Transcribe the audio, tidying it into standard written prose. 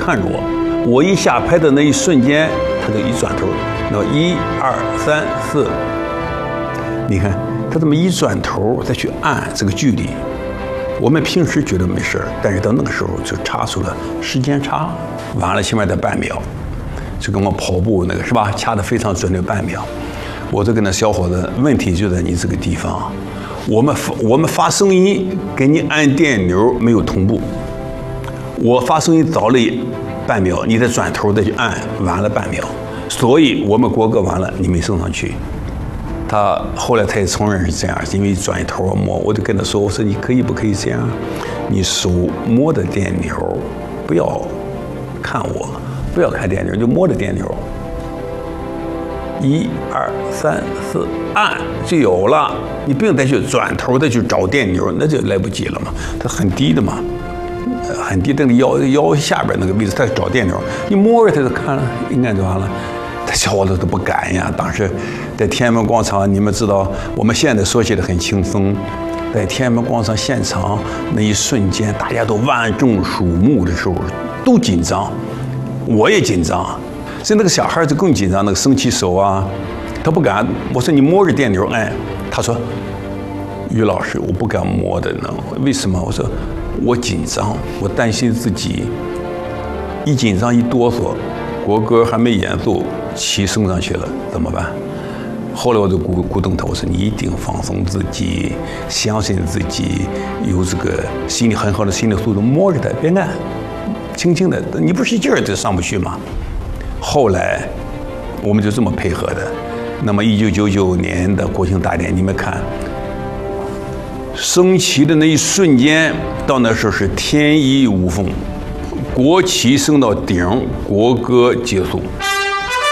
看着我，我一下拍的那一瞬间，他就一转头，那么1、2、3、4，你看他这么一转头再去按这个距离，我们平时觉得没事，但是到那个时候就查出了时间差，晚了起码得半秒，就跟我跑步那个是吧，掐得非常准的半秒。我就跟那小伙子，问题就在你这个地方，我们发声音跟你按电钮没有同步，我发声音早了半秒，你再转头再去按，晚了半秒，所以我们国歌完了你没升上去。他后来他也承认是这样，因为转一头摸，我就跟他说，我说你可以不可以这样，你手摸着电钮，不要看我，不要看电钮，就摸着电钮。1、2、3、4，按就有了，你不用再去转头再去找电钮，那就来不及了嘛。它很低的嘛，很低，那个腰下边那个位置，它找电钮，你摸着它就看了，应该就完了。这小伙子都不敢呀。当时在天安门广场，你们知道，我们现在说起来很轻松，在天安门广场现场那一瞬间，大家都万众瞩目的时候，都紧张，我也紧张。所以那个小孩就更紧张，那个升起手啊，他不敢。我说你摸着电钮按，他说于老师我不敢摸的呢，为什么？我说我紧张，我担心自己一紧张一哆嗦，国歌还没演奏，气升上去了怎么办？后来我就鼓动他，我说你一定放松自己，相信自己，有这个心理很好的心理素质，摸着它别按，轻轻的，你不使劲儿就上不去吗？后来我们就这么配合的。那么1999年的国庆大典，你们看，升旗的那一瞬间，到那时候是天衣无缝，国旗升到顶，国歌结束。